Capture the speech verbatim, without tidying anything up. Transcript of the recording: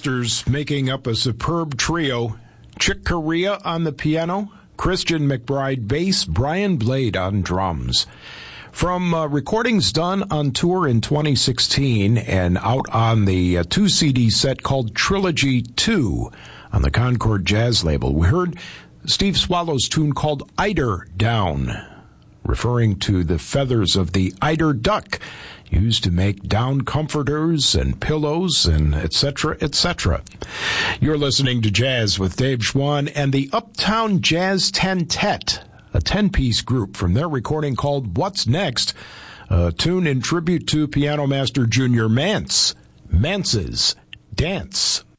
Masters making up a superb trio. Chick Corea on the piano, Christian McBride bass, Brian Blade on drums. From uh, recordings done on tour in twenty sixteen and out on the uh, two C D set called Trilogy two on the Concord Jazz label, we heard Steve Swallow's tune called Eider Down, referring to the feathers of the eider duck used to make down comforters and pillows and et cetera, et cetera. You're listening to Jazz with Dave Schwann and the Uptown Jazz Tentet, a ten-piece group from their recording called What's Next, a tune in tribute to piano master Junior Mance, Mance's Dance.